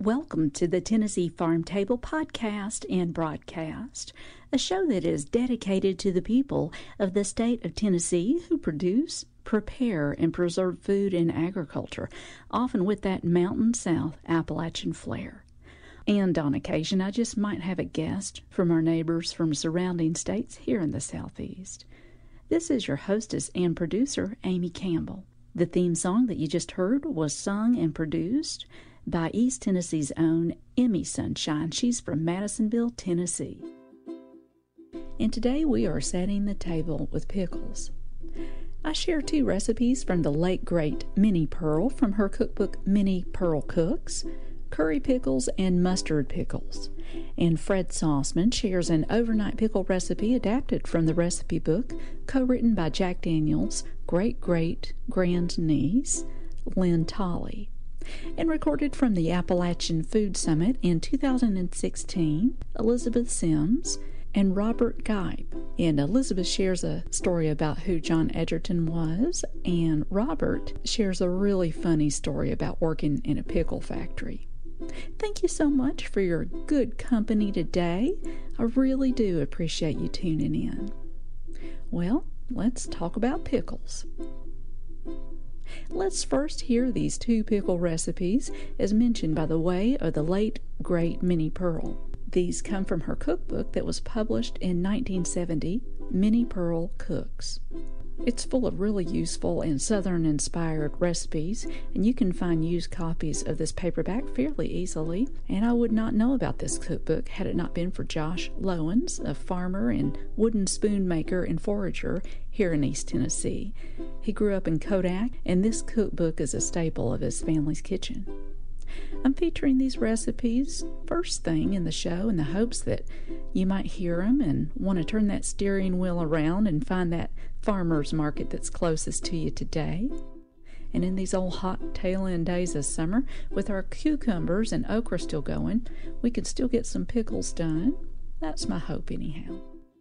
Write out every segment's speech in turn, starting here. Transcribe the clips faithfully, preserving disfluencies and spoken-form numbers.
Welcome to the Tennessee Farm Table podcast and broadcast, a show that is dedicated to the people of the state of Tennessee who produce, prepare, and preserve food and agriculture, often with that Mountain South Appalachian flair. And on occasion, I just might have a guest from our neighbors from surrounding states here in the Southeast. This is your hostess and producer, Amy Campbell. The theme song that you just heard was sung and produced by East Tennessee's own Emmy Sunshine. She's from Madisonville, Tennessee. And today we are setting the table with pickles. I share two recipes from the late great Minnie Pearl from her cookbook Minnie Pearl Cooks, curry pickles and mustard pickles. And Fred Sauceman shares an overnight pickle recipe adapted from the recipe book, co-written by Jack Daniels' great-great-grandniece, Lynn Tolley. And recorded from the Appalachian Food Summit in two thousand sixteen, Elizabeth Sims and Robert Gipe. And Elizabeth shares a story about who John Edgerton was, and Robert shares a really funny story about working in a pickle factory. Thank you so much for your good company today. I really do appreciate you tuning in. Well, let's talk about pickles. Let's first hear these two pickle recipes as mentioned by the way of the late, great Minnie Pearl. These come from her cookbook that was published in nineteen seventy, Minnie Pearl Cooks. It's full of really useful and Southern-inspired recipes, and you can find used copies of this paperback fairly easily. And I would not know about this cookbook had it not been for Josh Lowens, a farmer and wooden spoon maker and forager here in East Tennessee. He grew up in Kodak, and this cookbook is a staple of his family's kitchen. I'm featuring these recipes first thing in the show in the hopes that you might hear them and want to turn that steering wheel around and find that farmer's market that's closest to you today. And in these old hot tail end days of summer, with our cucumbers and okra still going, we could still get some pickles done. That's my hope anyhow.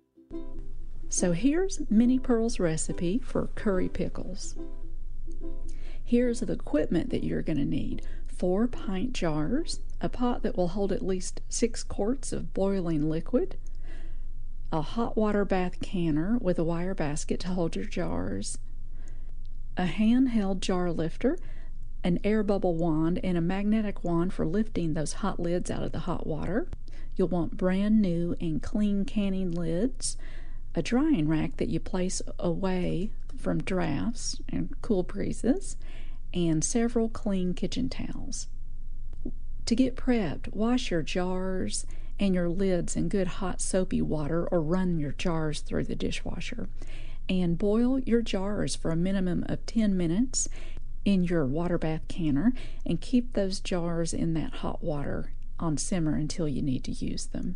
So here's Minnie Pearl's recipe for curry pickles. Here's the equipment that you're going to need. Four pint jars, a pot that will hold at least six quarts of boiling liquid, a hot water bath canner with a wire basket to hold your jars, a handheld jar lifter, an air bubble wand, and a magnetic wand for lifting those hot lids out of the hot water. You'll want brand new and clean canning lids, a drying rack that you place away from drafts and cool breezes, and several clean kitchen towels. To get prepped, wash your jars and your lids in good hot soapy water or run your jars through the dishwasher. And boil your jars for a minimum of ten minutes in your water bath canner, and keep those jars in that hot water on simmer until you need to use them.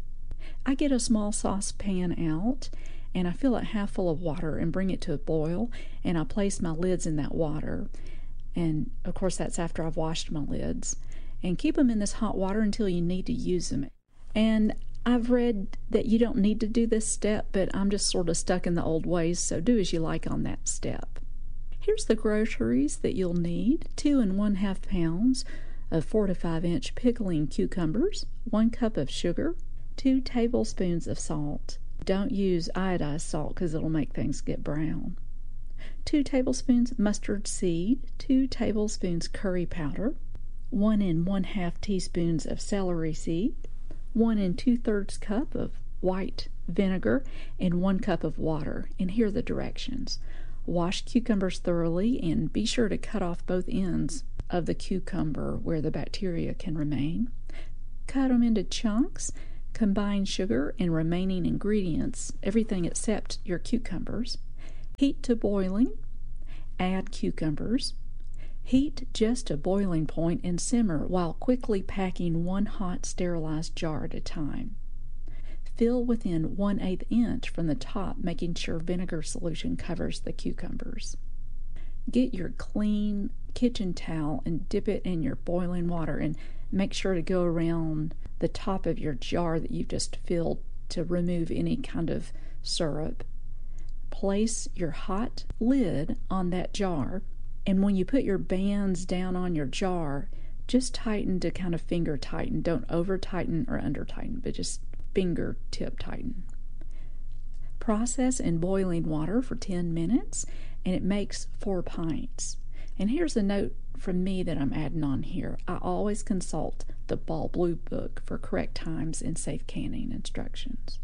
I get a small saucepan out and I fill it half full of water and bring it to a boil, and I place my lids in that water. And of course that's after I've washed my lids. And keep them in this hot water until you need to use them. And I've read that you don't need to do this step, but I'm just sort of stuck in the old ways, so do as you like on that step. Here's the groceries that you'll need. Two and one half pounds of four to five inch pickling cucumbers, one cup of sugar, two tablespoons of salt. Don't use iodized salt because it'll make things get brown. Two tablespoons mustard seed, two tablespoons curry powder, one and one half teaspoons of celery seed, one and two thirds cup of white vinegar, and one cup of water. And here are the directions. Wash cucumbers thoroughly and be sure to cut off both ends of the cucumber where the bacteria can remain. Cut them into chunks. Combine sugar and remaining ingredients, everything except your cucumbers. Heat to boiling. Add cucumbers. Heat just to boiling point and simmer while quickly packing one hot sterilized jar at a time. Fill within one eighth inch from the top, making sure vinegar solution covers the cucumbers. Get your clean kitchen towel and dip it in your boiling water, and make sure to go around the top of your jar that you've just filled to remove any kind of syrup. Place your hot lid on that jar, and when you put your bands down on your jar, Just tighten to kind of finger tighten. Don't over tighten or under tighten, but just finger tip tighten. Process in boiling water for ten minutes, and it makes four pints. And here's a note from me that I'm adding on here. I always consult the Ball Blue Book for correct times and safe canning instructions.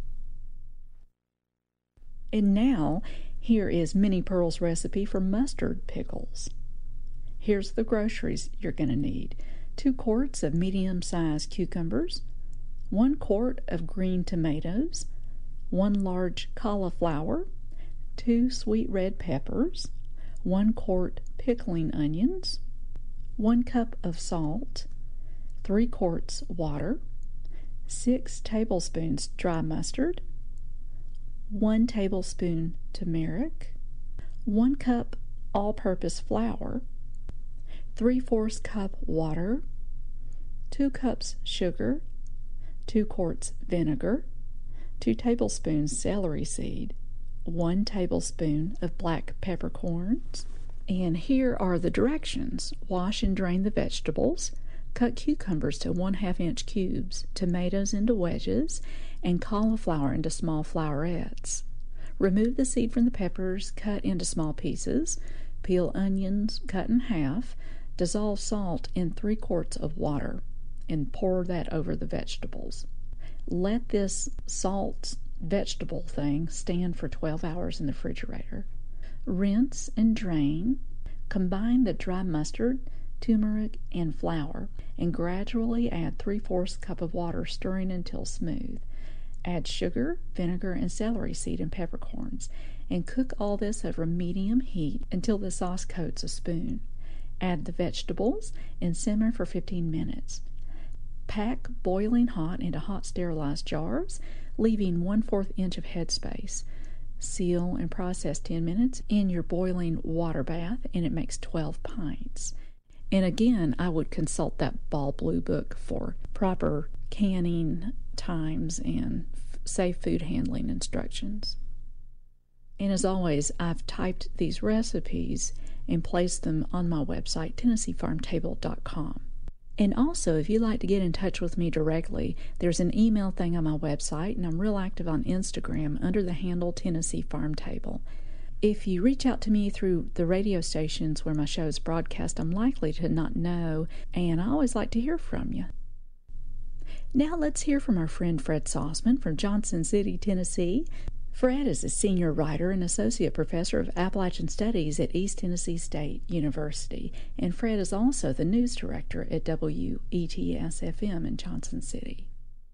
And now, here is Minnie Pearl's recipe for mustard pickles. Here's the groceries you're going to need. Two quarts of medium-sized cucumbers, one quart of green tomatoes, one large cauliflower, two sweet red peppers, one quart pickling onions, one cup of salt, three quarts water, six tablespoons dry mustard, one tablespoon turmeric, one cup all-purpose flour, three-fourths cup water, two cups sugar, two quarts vinegar, two tablespoons celery seed, one tablespoon of black peppercorns. And here are the directions. Wash and drain the vegetables. Cut cucumbers to one half inch cubes, tomatoes into wedges, and cauliflower into small flowerets. Remove the seed from the peppers, cut into small pieces. Peel onions, cut in half. Dissolve salt in three quarts of water and pour that over the vegetables. Let this salt vegetable thing stand for twelve hours in the refrigerator. Rinse and drain. Combine the dry mustard, turmeric, and flour, and gradually add three-fourths cup of water, stirring until smooth. Add sugar, vinegar, and celery seed and peppercorns, and cook all this over medium heat until the sauce coats a spoon. Add the vegetables and simmer for fifteen minutes. Pack boiling hot into hot sterilized jars, leaving one-fourth inch of headspace. Seal and process ten minutes in your boiling water bath, and it makes twelve pints. And again, I would consult that Ball Blue Book for proper canning times and safe food handling instructions. And as always, I've typed these recipes and placed them on my website, Tennessee Farm Table dot com. And also, if you'd like to get in touch with me directly, there's an email thing on my website, and I'm real active on Instagram under the handle Tennessee Farm Table. If you reach out to me through the radio stations where my show is broadcast, I'm likely to not know, and I always like to hear from you. Now let's hear from our friend Fred Sauceman from Johnson City, Tennessee. Fred is a senior writer and associate professor of Appalachian Studies at East Tennessee State University, and Fred is also the news director at W E T S F M in Johnson City.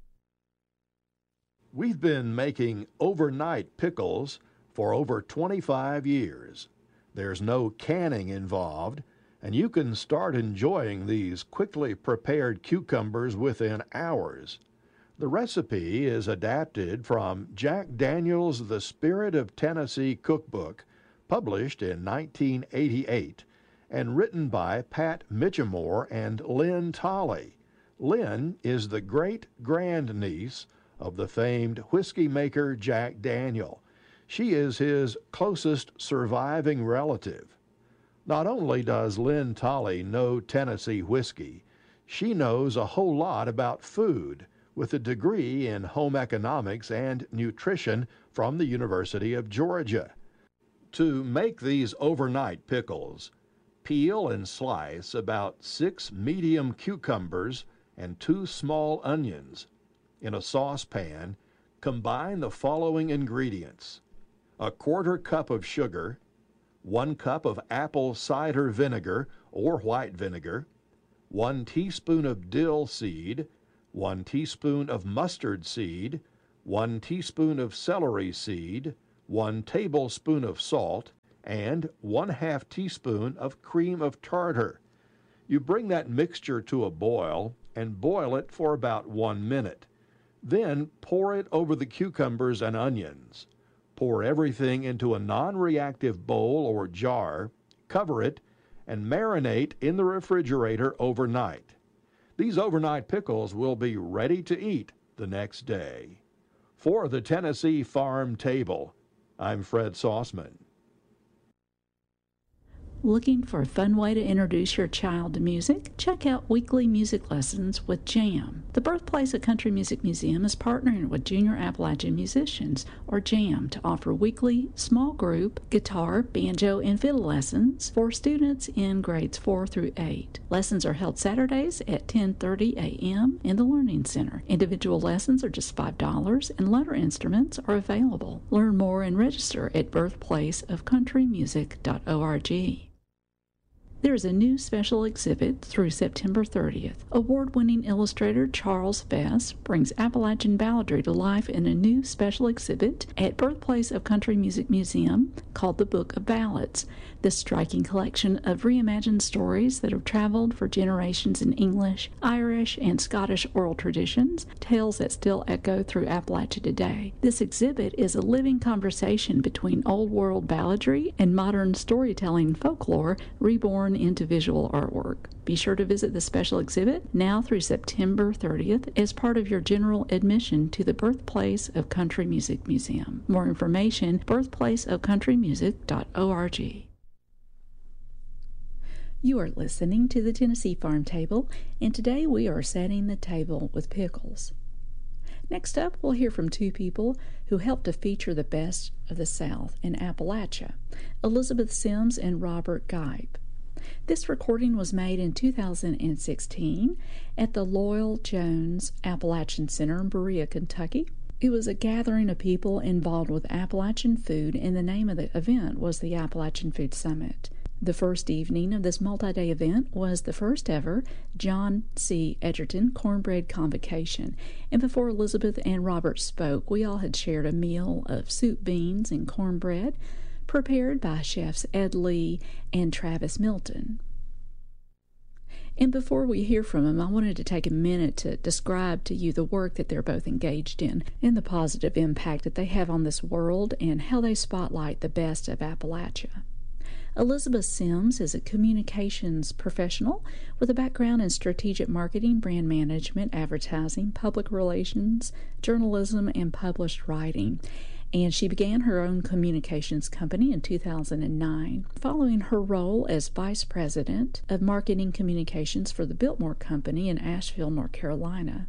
We've been making overnight pickles for over twenty-five years. There's no canning involved, and you can start enjoying these quickly prepared cucumbers within hours. The recipe is adapted from Jack Daniel's The Spirit of Tennessee cookbook, published in nineteen eighty-eight, and written by Pat Mitchamore and Lynn Tolley. Lynn is the great-grandniece of the famed whiskey maker Jack Daniel. She is his closest surviving relative. Not only does Lynn Tolley know Tennessee whiskey, she knows a whole lot about food, with a degree in home economics and nutrition from the University of Georgia. To make these overnight pickles, peel and slice about six medium cucumbers and two small onions. In a saucepan, combine the following ingredients: a quarter cup of sugar, one cup of apple cider vinegar or white vinegar, one teaspoon of dill seed, one teaspoon of mustard seed, one teaspoon of celery seed, one tablespoon of salt, and one half teaspoon of cream of tartar. You bring that mixture to a boil and boil it for about one minute. Then pour it over the cucumbers and onions. Pour everything into a non-reactive bowl or jar, cover it, and marinate in the refrigerator overnight. These overnight pickles will be ready to eat the next day. For the Tennessee Farm Table, I'm Fred Sauceman. Looking for a fun way to introduce your child to music? Check out Weekly Music Lessons with JAM. The Birthplace of Country Music Museum is partnering with Junior Appalachian Musicians, or JAM, to offer weekly small group guitar, banjo, and fiddle lessons for students in grades four through eight. Lessons are held Saturdays at ten thirty a.m. in the Learning Center. Individual lessons are just five dollars, and letter instruments are available. Learn more and register at birthplace of country music dot org. There is a new special exhibit through September thirtieth. Award-winning illustrator Charles Vess brings Appalachian balladry to life in a new special exhibit at Birthplace of Country Music Museum called The Book of Ballads. This striking collection of reimagined stories that have traveled for generations in English, Irish, and Scottish oral traditions, tales that still echo through Appalachia today. This exhibit is a living conversation between old-world balladry and modern storytelling folklore reborn into visual artwork. Be sure to visit the special exhibit now through September thirtieth as part of your general admission to the Birthplace of Country Music Museum. More information, birthplace of country music dot org. You are listening to the Tennessee Farm Table, and today we are setting the table with pickles. Next up, we'll hear from two people who helped to feature the best of the South in Appalachia, Elizabeth Sims and Robert Gipe. This recording was made in two thousand sixteen at the Loyal Jones Appalachian Center in Berea, Kentucky. It was a gathering of people involved with Appalachian food, and the name of the event was the Appalachian Food Summit. The first evening of this multi-day event was the first ever John C. Edgerton Cornbread Convocation, and before Elizabeth and Robert spoke, we all had shared a meal of soup, beans, and cornbread prepared by chefs Ed Lee and Travis Milton. And before we hear from them, I wanted to take a minute to describe to you the work that they're both engaged in and the positive impact that they have on this world and how they spotlight the best of Appalachia. Elizabeth Sims is a communications professional with a background in strategic marketing, brand management, advertising, public relations, journalism, and published writing. And she began her own communications company in two thousand nine, following her role as Vice President of Marketing Communications for the Biltmore Company in Asheville, North Carolina.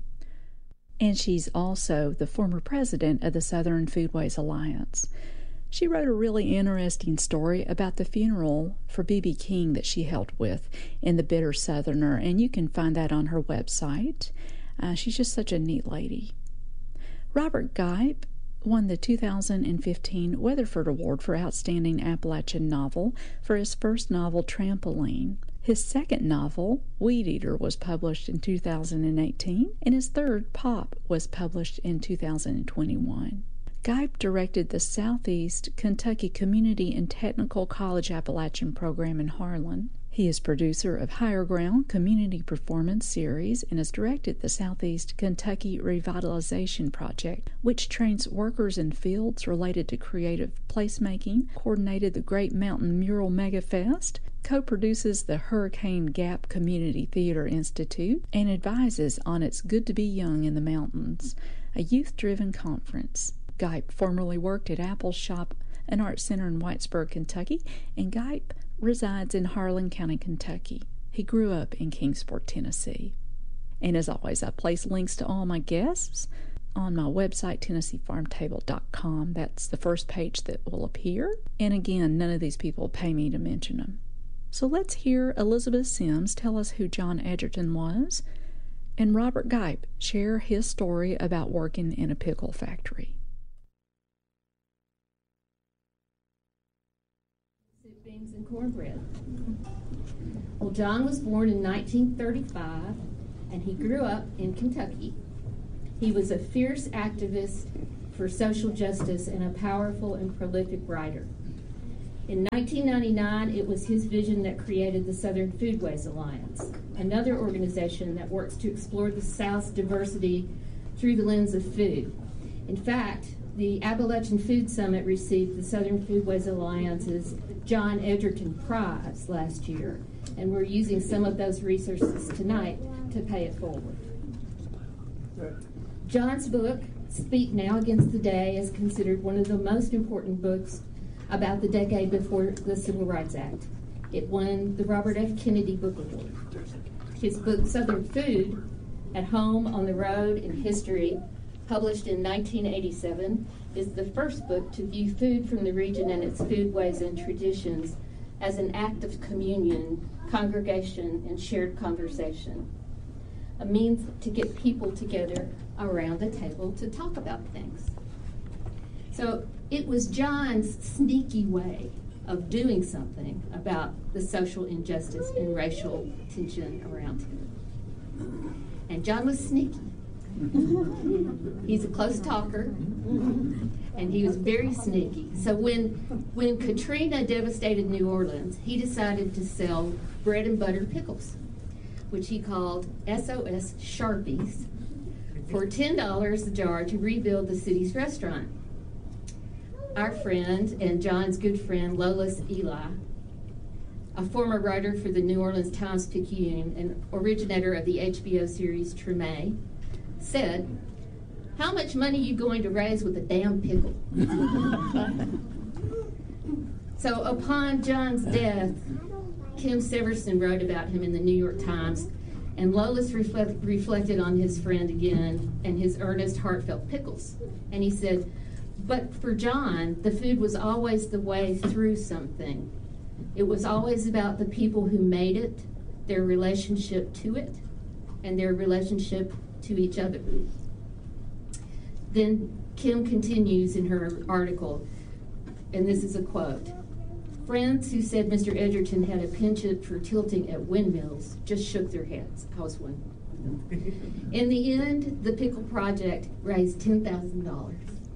And she's also the former president of the Southern Foodways Alliance. She wrote a really interesting story about the funeral for B B. King that she helped with in The Bitter Southerner, and you can find that on her website. Uh, she's just such a neat lady. Robert Gipe won the two thousand fifteen Weatherford Award for Outstanding Appalachian Novel for his first novel, Trampoline. His second novel, Weed Eater, was published in two thousand eighteen, and his third, Pop, was published in two thousand twenty-one. Gipe directed the Southeast Kentucky Community and Technical College Appalachian program in Harlan. He is producer of Higher Ground Community Performance Series and has directed the Southeast Kentucky Revitalization Project, which trains workers in fields related to creative placemaking, coordinated the Great Mountain Mural Mega Fest, co-produces the Hurricane Gap Community Theater Institute, and advises on its Good to Be Young in the Mountains, a youth-driven conference. Gipe formerly worked at Apple Shop, an art center in Whitesburg, Kentucky, and Gipe resides in Harlan County, Kentucky. He grew up in Kingsport, Tennessee. And as always, I place links to all my guests on my website, Tennessee Farm Table dot com. That's the first page that will appear. And again, none of these people pay me to mention them. So let's hear Elizabeth Sims tell us who John Edgerton was, and Robert Gipe share his story about working in a pickle factory. Beans and cornbread. Well, John was born in nineteen thirty-five, and he grew up in Kentucky. He was a fierce activist for social justice and a powerful and prolific writer. In nineteen ninety-nine, it was his vision that created the Southern Foodways Alliance, another organization that works to explore the South's diversity through the lens of food. In fact, the Appalachian Food Summit received the Southern Foodways Alliance's John Edgerton Prize last year, and we're using some of those resources tonight to pay it forward. John's book, Speak Now Against the Day, is considered one of the most important books about the decade before the Civil Rights Act. It won the Robert F. Kennedy Book Award. His book, Southern Food, At Home, on the Road, and History, published in nineteen eighty-seven, is the first book to view food from the region and its foodways and traditions as an act of communion, congregation, and shared conversation, a means to get people together around the table to talk about things. So it was John's sneaky way of doing something about the social injustice and racial tension around him. And John was sneaky. He's a close talker, and he was very sneaky. So when when Katrina devastated New Orleans, he decided to sell bread and butter pickles, which he called S O S Sharpies, for ten dollars a jar to rebuild the city's restaurant. Our friend and John's good friend, Lolis Eli, a former writer for the New Orleans Times-Picayune and originator of the H B O series Treme, said, "How much money are you going to raise with a damn pickle?" So upon John's death, Kim Severson wrote about him in the New York Times, and Lolis reflect, reflected on his friend again and his earnest, heartfelt pickles. And he said, "But for John, the food was always the way through something. It was always about the people who made it, their relationship to it, and their relationship to each other." Then Kim continues in her article, and this is a quote: "Friends who said Mister Edgerton had a penchant for tilting at windmills just shook their heads." I was one. In the end, the Pickle Project raised ten thousand dollars.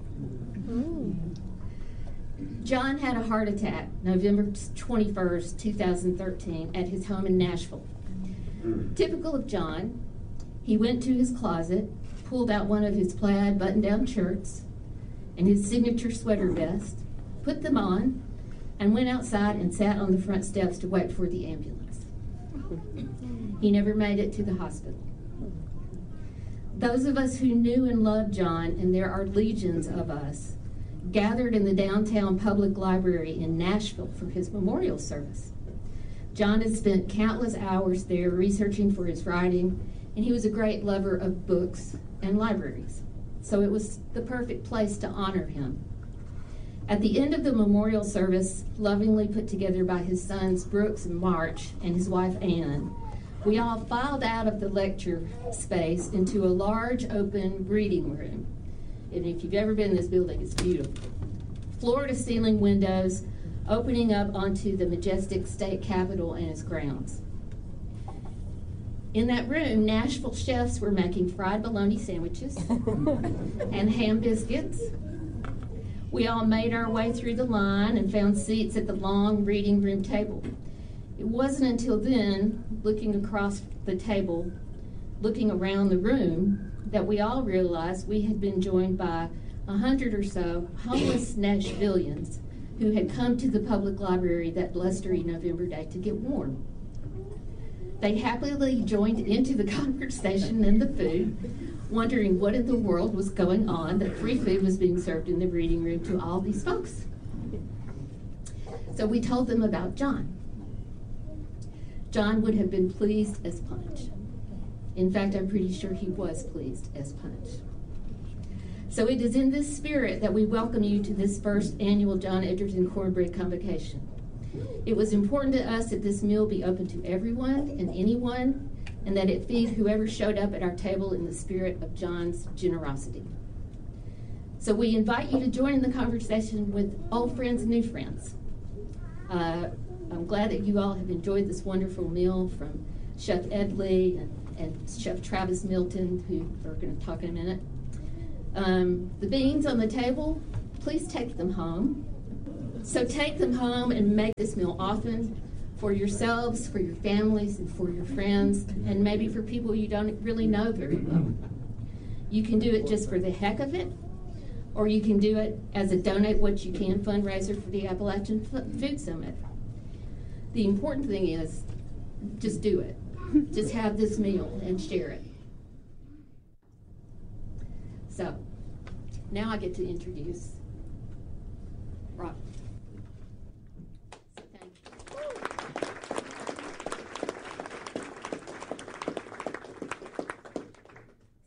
John had a heart attack November twenty-first, two thousand thirteen, at his home in Nashville. Typical of John, he went to his closet, pulled out one of his plaid button-down shirts and his signature sweater vest, put them on, and went outside and sat on the front steps to wait for the ambulance. He never made it to the hospital. Those of us who knew and loved John, and there are legions of us, gathered in the downtown public library in Nashville for his memorial service. John has spent countless hours there researching for his writing, and he was a great lover of books and libraries. So it was the perfect place to honor him. At the end of the memorial service, lovingly put together by his sons Brooks and March and his wife Ann, we all filed out of the lecture space into a large open reading room. And if you've ever been in this building, it's beautiful. Floor-to-ceiling windows opening up onto the majestic state capitol and its grounds. In that room, Nashville chefs were making fried bologna sandwiches and ham biscuits. We all made our way through the line and found seats at the long reading room table. It wasn't until then, looking across the table, looking around the room, that we all realized we had been joined by a hundred or so homeless Nashvillians who had come to the public library that blustery November day to get warm. They happily joined into the conversation and the food, wondering what in the world was going on, that free food was being served in the reading room to all these folks. So we told them about John. John would have been pleased as punch. In fact, I'm pretty sure he was pleased as punch. So it is in this spirit that we welcome you to this first annual John Edgerton Cornbread Convocation. It was important to us that this meal be open to everyone and anyone, and that it feed whoever showed up at our table in the spirit of John's generosity. So we invite you to join in the conversation with old friends and new friends. Uh, I'm glad that you all have enjoyed this wonderful meal from Chef Ed Lee and, and Chef Travis Milton, who are going to talk in a minute. Um, the beans on the table, please take them home. So take them home and make this meal often for yourselves, for your families, and for your friends, and maybe for people you don't really know very well. You can do it just for the heck of it, or you can do it as a Donate What You Can fundraiser for the Appalachian Food Summit. The important thing is, just do it. Just have this meal and share it. So, now I get to introduce Rob. So thank you.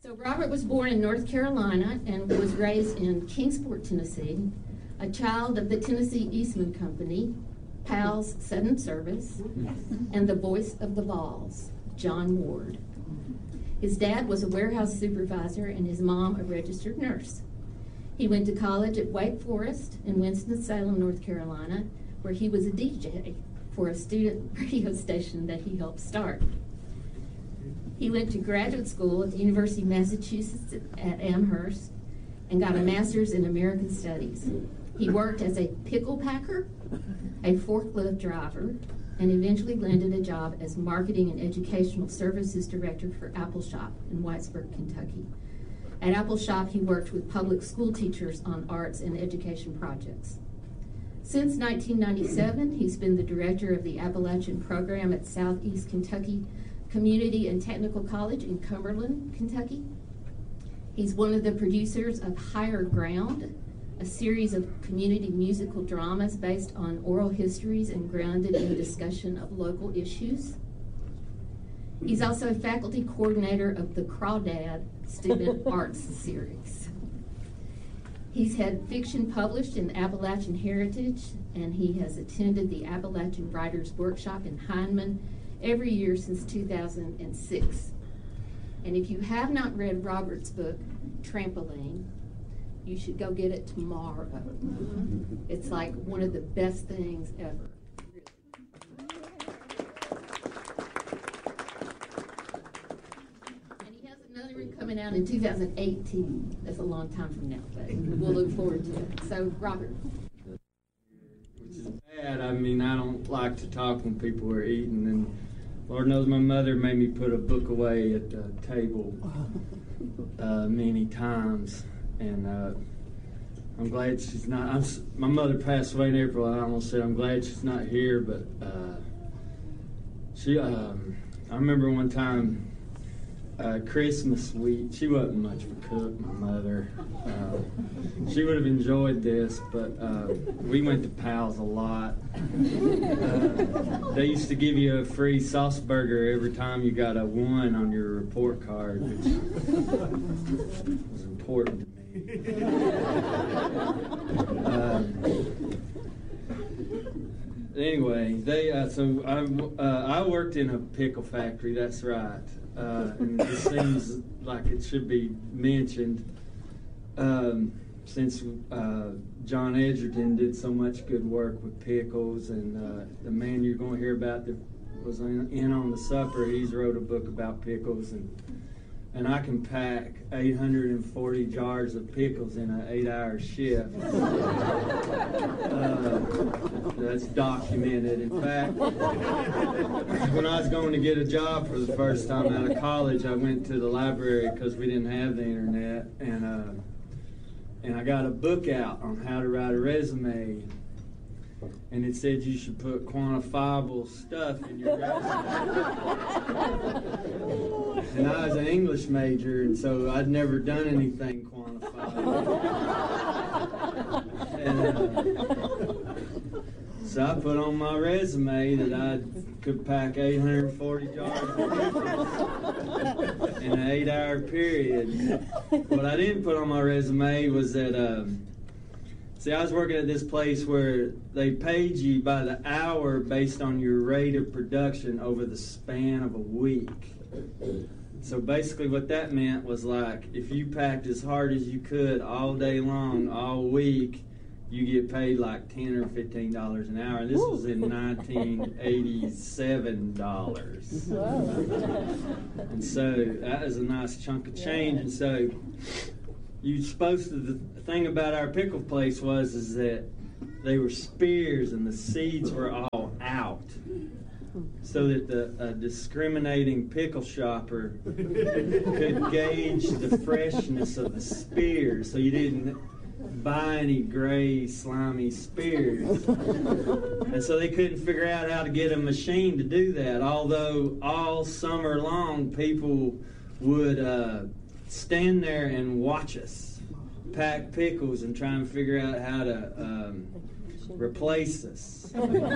So Robert was born in North Carolina and was raised in Kingsport, Tennessee, a child of the Tennessee Eastman Company, P A L's Sudden Service, and the voice of the Vols, John Ward. His dad was a warehouse supervisor and his mom a registered nurse. He went to college at Wake Forest in Winston-Salem, North Carolina, where he was a D J for a student radio station that he helped start. He went to graduate school at the University of Massachusetts at Amherst and got a master's in American Studies. He worked as a pickle packer, a forklift driver, and eventually landed a job as marketing and educational services director for Appleshop in Whitesburg, Kentucky. At Appleshop, he worked with public school teachers on arts and education projects. Since nineteen ninety-seven, he's been the director of the Appalachian Program at Southeast Kentucky Community and Technical College in Cumberland, Kentucky. He's one of the producers of Higher Ground, a series of community musical dramas based on oral histories and grounded in discussion of local issues. He's also a faculty coordinator of the Crawdad Student Arts Series. He's had fiction published in Appalachian Heritage, and he has attended the Appalachian Writers Workshop in Heinemann every year since two thousand six. And if you have not read Robert's book, Trampoline, you should go get it tomorrow. It's like one of the best things ever. And he has another one coming out in two thousand eighteen. That's a long time from now, but we'll look forward to it. So, Robert. Which is bad. I mean, I don't like to talk when people are eating, and Lord knows my mother made me put a book away at the table uh, many times. And uh, I'm glad she's not. I'm, my mother passed away in April. I almost said I'm glad she's not here, but uh, she. Um, I remember one time, uh, Christmas week. She wasn't much of a cook. My mother. Uh, she would have enjoyed this, but uh, we went to Pal's a lot. Uh, they used to give you a free sauce burger every time you got a one on your report card, which was important to me. uh, anyway, they uh, so I uh, I worked in a pickle factory. That's right, uh, and it seems like it should be mentioned um, since uh, John Edgerton did so much good work with pickles, and uh, the man you're going to hear about that was in, in on the supper. He's wrote a book about pickles, and. And I can pack eight hundred forty jars of pickles in an eight-hour shift. Uh, that's documented. In fact, when I was going to get a job for the first time out of college, I went to the library because we didn't have the internet, and uh, and I got a book out on how to write a resume. And it said you should put quantifiable stuff in your resume. And I was an English major, and so I'd never done anything quantifiable. And, uh, so I put on my resume that I could pack eight hundred forty jars of pickles in an eight-hour period. What I didn't put on my resume was that... Um, See, I was working at this place where they paid you by the hour based on your rate of production over the span of a week. So basically what that meant was like, if you packed as hard as you could all day long, all week, you get paid like ten or fifteen dollars an hour. And this was in nineteen eighty-seven dollars. And so that is a nice chunk of change. And so you supposed to, the thing about our pickle place was is that they were spears and the seeds were all out, so that the a discriminating pickle shopper could gauge the freshness of the spears, so you didn't buy any gray, slimy spears. And so they couldn't figure out how to get a machine to do that, although all summer long people would uh, stand there and watch us pack pickles and try and figure out how to um, replace us.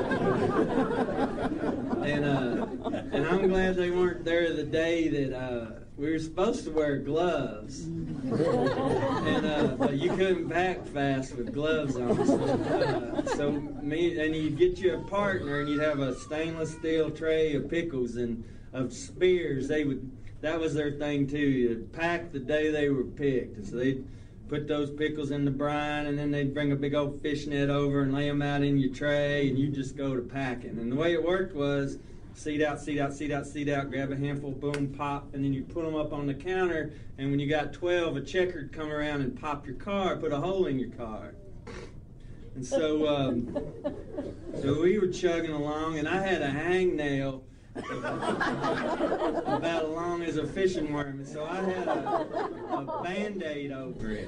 and uh, and I'm glad they weren't there the day that uh, we were supposed to wear gloves. and uh, but you couldn't pack fast with gloves on. So, uh, so me and you'd get you a partner, and you'd have a stainless steel tray of pickles and of spears. They would that was their thing too. You'd pack the day they were picked, and so they'd put those pickles in the brine, and then they'd bring a big old fish net over and lay them out in your tray, and you just go to packing. And the way it worked was seat out, seat out, seat out, seat out, grab a handful, boom, pop, and then you put them up on the counter, and when you got twelve, a checker would come around and pop your car, put a hole in your car. And so, um, so we were chugging along, and I had a hangnail about as long as a fishing worm, and so I had a, a Band-Aid over it.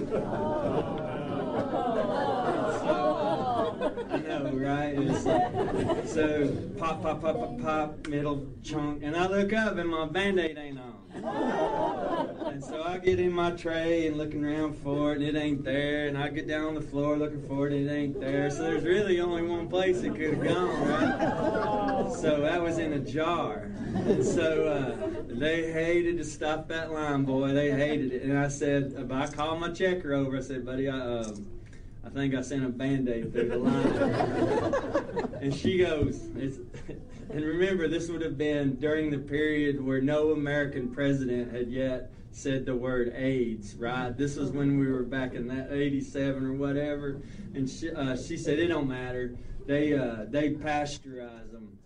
So, uh, I know, right? It's, so pop, pop, pop, pop, pop, middle chunk, and I look up and my Band-Aid ain't on. And so I get in my tray and looking around for it, and it ain't there. And I get down on the floor looking for it, and it ain't there. So there's really only one place it could have gone, right? So that was in a jar. And so uh, they hated to stop that line, boy. They hated it. And I said, I called my checker over. I said, buddy, I, um, I think I sent a Band-Aid through the line. And she goes, it's, and remember, this would have been during the period where no American president had yet said the word AIDS, right? This was when we were back in that eighty-seven or whatever. And she, uh, she said, it don't matter. They uh, they pasteurize them.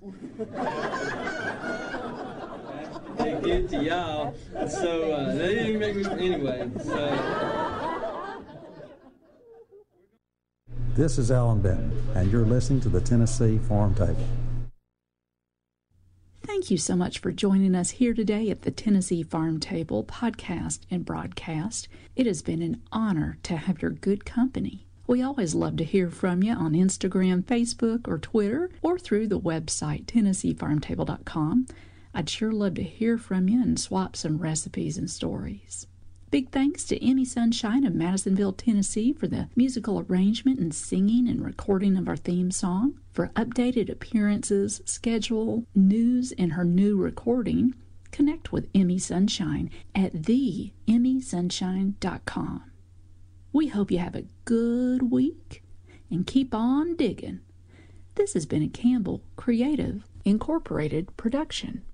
They get to y'all. So uh, they didn't make me, anyway. So. This is Alan Benton, and you're listening to the Tennessee Farm Table. Thank you so much for joining us here today at the Tennessee Farm Table podcast and broadcast. It has been an honor to have your good company. We always love to hear from you on Instagram, Facebook, or Twitter, or through the website, Tennessee Farm Table dot com. I'd sure love to hear from you and swap some recipes and stories. Big thanks to Emmy Sunshine of Madisonville, Tennessee for the musical arrangement and singing and recording of our theme song. For updated appearances, schedule, news, and her new recording, connect with Emmy Sunshine at the emmy sunshine dot com. We hope you have a good week and keep on digging. This has been a Campbell Creative Incorporated production.